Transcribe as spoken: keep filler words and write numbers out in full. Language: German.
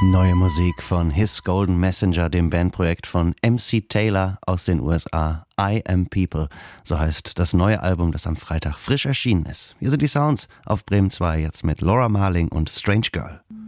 Neue Musik von His Golden Messenger, dem Bandprojekt von M C Taylor aus den U S A. I Am People, so heißt das neue Album, das am Freitag frisch erschienen ist. Hier sind die Sounds auf Bremen zwei, jetzt mit Laura Marling und Strange Girl.